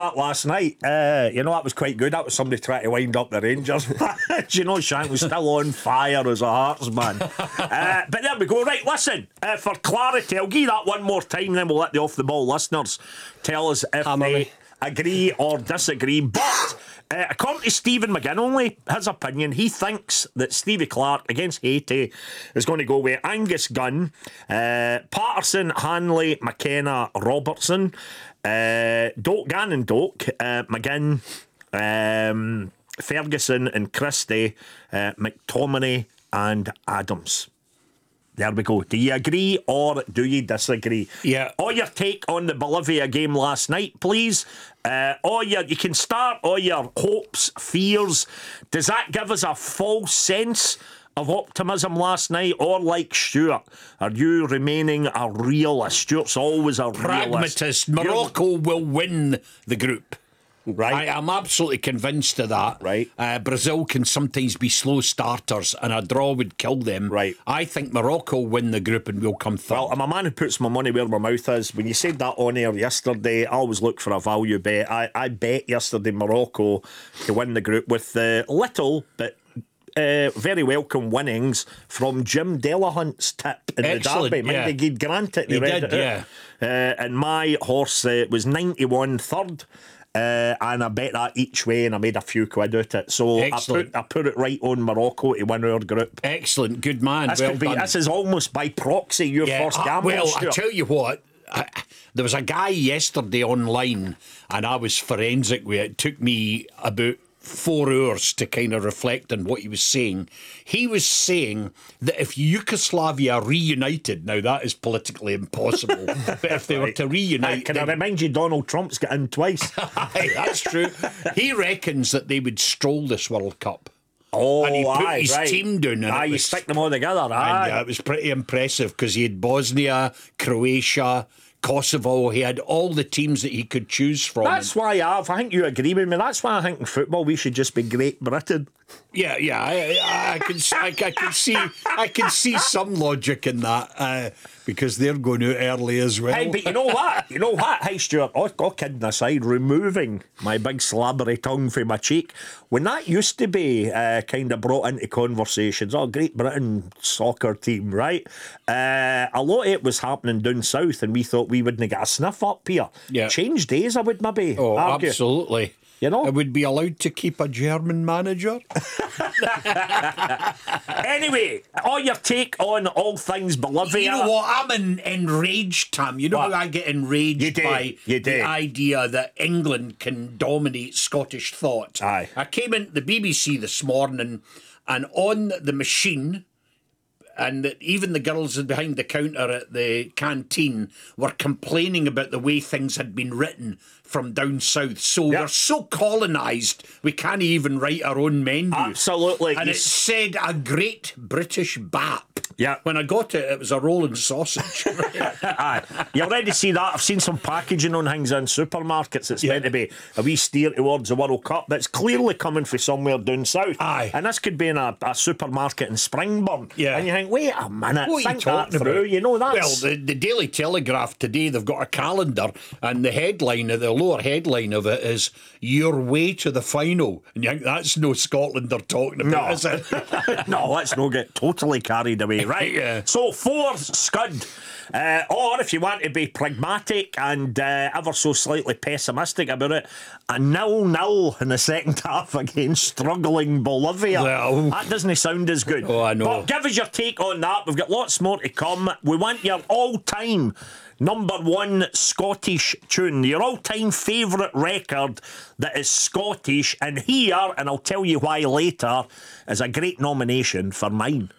that last night. That was quite good. That was somebody trying to wind up the Rangers. Shank was still on fire as a Hearts man. But there we go. Right, listen, for clarity, I'll give you that one more time, then we'll let the off-the-ball listeners tell us if they agree or disagree. But according to Stephen McGinley, his opinion, he thinks that Stevie Clarke against Haiti is going to go with Angus Gunn, Patterson, Hanley, McKenna, Robertson, Gannon Doak, McGinn, Ferguson and Christie, McTominay and Adams. There we go. Do you agree or do you disagree? Yeah. Or your take on the Bolivia game last night, please. You can start all your hopes, fears. Does that give us a false sense of optimism last night? Or like Stuart, are you remaining a realist? Stuart's always a pragmatist. Morocco will win the group. Right. I'm absolutely convinced of that. Right. Brazil can sometimes be slow starters and a draw would kill them. Right. I think Morocco will win the group and will come third. Well, I'm a man who puts my money where my mouth is. When you said that on air yesterday, I always look for a value bet. I bet yesterday Morocco to win the group with little but very welcome winnings from Jim Delahunt's tip in Excellent, the Derby. yeah. Mind he'd grant it. He did, yeah. And my horse was 91 third. And I bet that each way, and I made a few quid out it. So I put it right on Morocco to win our group. Excellent, good man. This is almost by proxy your first gamble. Well, Stuart. I tell you what, there was a guy yesterday online, and I was forensic with it. It took me about 4 hours to kind of reflect on what he was saying. He was saying that if Yugoslavia reunited, now that is politically impossible, but if they were to reunite... Can I remind you, Donald Trump's got in twice? That's true. He reckons that they would stroll this World Cup. Oh, and he put his team down. And you stick them all together. And it was pretty impressive because he had Bosnia, Croatia, Kosovo. He had all the teams that he could choose from. That's why I think you agree with me. That's why I think in football we should just be Great Britain. Yeah. I can see some logic in that because they're going out early as well. Hey, but you know what? Hey, Stuart. All kidding aside, removing my big slabbery tongue from my cheek, when that used to be kind of brought into conversations, Great Britain soccer team, right? A lot of it was happening down south, and we thought we wouldn't get a sniff up here. Yeah. Change days, I would maybe argue. Absolutely. You know? I would be allowed to keep a German manager. Anyway, all your take on all things Bolivia. You know what? I'm enraged, Tom. You know how I get enraged by the idea that England can dominate Scottish thought. Aye. I came into the BBC this morning and on the machine, and even the girls behind the counter at the canteen were complaining about the way things had been written from down south. So we're so colonised, we can't even write our own menu. Absolutely. And it said a great British bap. Yeah. When I got it, it was a rolling sausage. Aye. You already see that. I've seen some packaging on things in supermarkets. It's meant to be a wee steer towards the World Cup, but it's clearly coming from somewhere down south. Aye. And this could be in a supermarket in Springburn. Yeah. And you think, wait a minute, What are you think that talking through. about? You know, that's... Well, the Daily Telegraph today, they've got a calendar, and the headline, the lower headline of it is "Your Way to the Final." And you think that's no Scotland they're talking about, is it? No, let's not get totally carried away, right? Yeah. So 4 scud. Or if you want to be pragmatic and ever so slightly pessimistic about it, a 0-0 in the second half against struggling Bolivia. Well, that doesn't sound as good. Oh, I know. But give us your take on that. We've got lots more to come. We want your all-time #1 Scottish tune, your all-time favourite record that is Scottish, and here, and I'll tell you why later, is a great nomination for mine.